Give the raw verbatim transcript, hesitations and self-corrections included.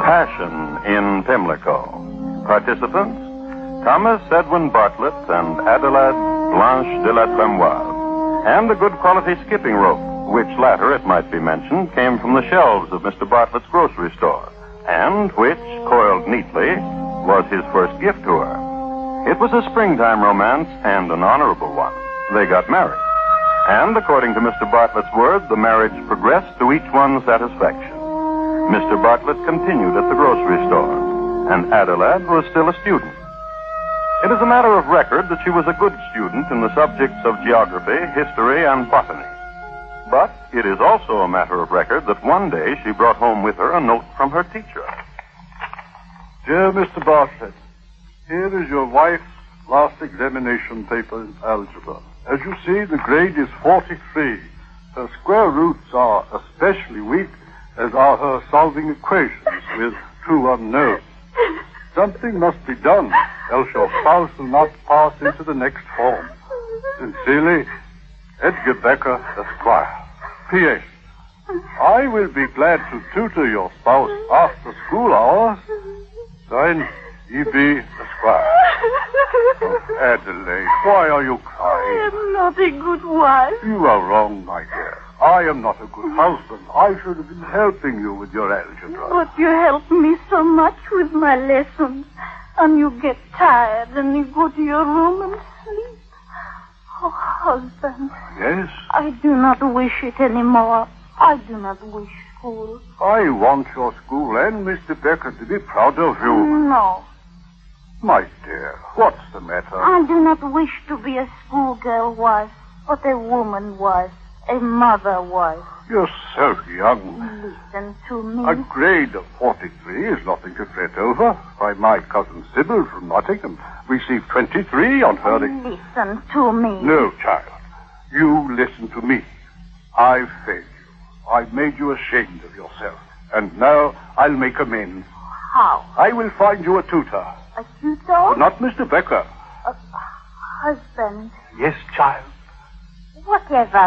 Passion in Pimlico. Participants, Thomas Edwin Bartlett and Adelaide Blanche de la Tremoise. And a good quality skipping rope, which latter, it might be mentioned, came from the shelves of Mister Bartlett's grocery store, and which, coiled neatly, was his first gift to her. It was a springtime romance and an honorable one. They got married. And according to Mister Bartlett's word, the marriage progressed to each one's satisfaction. Mister Bartlett continued at the grocery store, and Adelaide was still a student. It is a matter of record that she was a good student in the subjects of geography, history, and botany. But it is also a matter of record that one day she brought home with her a note from her teacher. Dear Mister Bartlett, here is your wife's last examination paper in algebra. As you see, the grade is forty-three. Her square roots are especially weak, as are her solving equations with two unknowns. Something must be done, else your spouse will not pass into the next form. Sincerely, Edgar Becker, Esquire. P S. I will be glad to tutor your spouse after school hours. Signed, E B. Esquire. Oh, Adelaide, why are you crying? I am not a good wife. You are wrong, my dear. I am not a good husband. I should have been helping you with your algebra. But you help me so much with my lessons. And you get tired and you go to your room and sleep. Oh, husband. Yes? I do not wish it anymore. I do not wish school. I want your school and Mister Becker to be proud of you. No. My dear, what's the matter? I do not wish to be a schoolgirl wife, but a woman wife, a mother wife. You're so young. Listen to me. A grade of forty-three is nothing to fret over. By my cousin Sybil from Nottingham received twenty-three on her... Listen to me. No, child. You listen to me. I've failed you. I've made you ashamed of yourself. And now I'll make amends. How? I will find you a tutor. A tutor? Not Mister Becker. A husband. Yes, child. Whatever